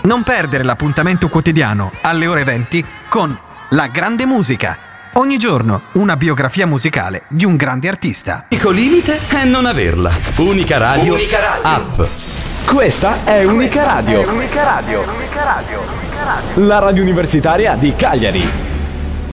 Non perdere l'appuntamento quotidiano alle ore 20 con La Grande Musica. Ogni giorno una biografia musicale di un grande artista. L'unico limite è non averla. Unica Radio, app. Questa è Unica Radio. La radio universitaria di Cagliari.